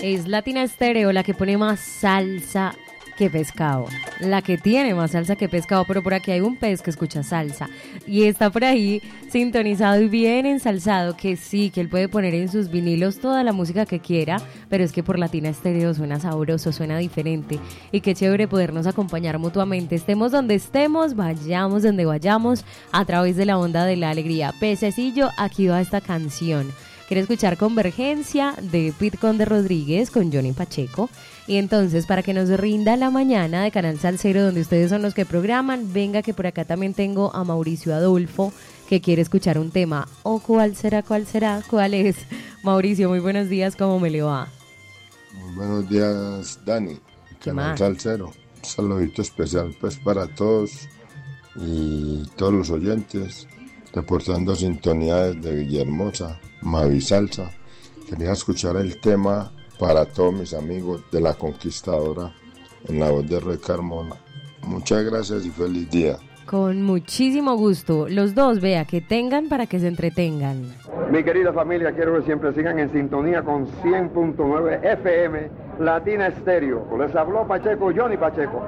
es Latina Estéreo la que pone más salsa que pescado, la que tiene más salsa que pescado, pero por aquí hay un pez que escucha salsa y está por ahí sintonizado y bien ensalzado, que sí, que él puede poner en sus vinilos toda la música que quiera, pero es que por Latina Estéreo suena sabroso, suena diferente y qué chévere podernos acompañar mutuamente, estemos donde estemos, vayamos donde vayamos, a través de la onda de la alegría. Pececillo, aquí va esta canción. Quiere escuchar Convergencia de Pete Conde Rodríguez con Johnny Pacheco. Y entonces, para que nos rinda la mañana de Canal Salsero, donde ustedes son los que programan, venga que por acá también tengo a Mauricio Adolfo, que quiere escuchar un tema. ¿O cuál será? ¿Cuál será? ¿Cuál es? Mauricio, muy buenos días, ¿cómo me le va? Muy buenos días, Dani. ¿Qué Canal más? Salsero. Un saludito especial pues para todos y todos los oyentes, reportando sintonía desde Villahermosa, Mavi Salsa. Quería escuchar el tema para todos mis amigos de La Conquistadora en la voz de Roy Carmona. Muchas gracias y feliz día. Con muchísimo gusto. Los dos, vea, que tengan para que se entretengan. Mi querida familia, quiero que siempre sigan en sintonía con 100.9 FM Latina Estéreo. Les habló Pacheco, Johnny Pacheco.